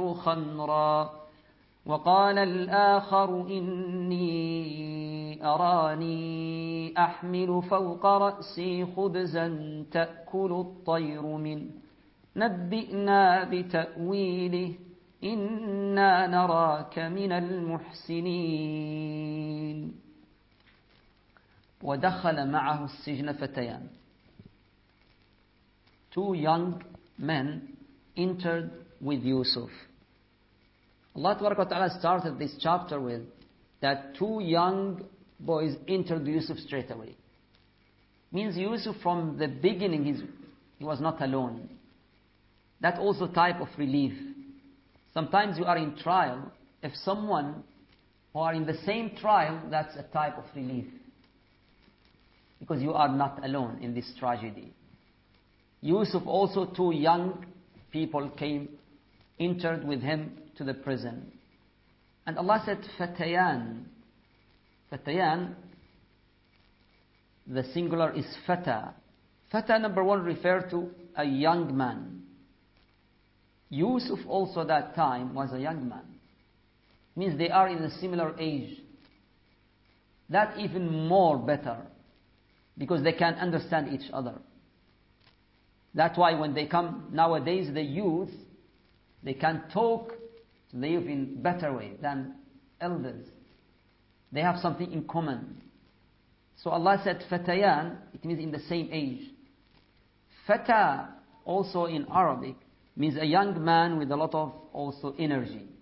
الآخر خمرا وقال الآخر إني أراني أحمل فوق رأسي خبزا تأكل الطير منه نبئنا بتأويله إنا نراك من المحسنين. ودخل معه السجن فتيان. Two young men entered with Yusuf. Allah Ta'ala started this chapter with that two young boys entered Yusuf straight away. Means Yusuf from the beginning he was not alone. That also type of relief. Sometimes you are in trial. If someone who are in the same trial, that's a type of relief. Because you are not alone in this tragedy. Yusuf also, two young people entered with him to the prison. And Allah said, Fatayan. Fatayan, the singular is Fata. Fata, number one, refer to a young man. Yusuf also that time was a young man. Means they are in a similar age. That even more better. Because they can understand each other. That's why when they come nowadays, the youth, they can talk to the youth in better way than elders. They have something in common. So Allah said Fatayan, it means in the same age. Fata also in Arabic means a young man with a lot of also energy.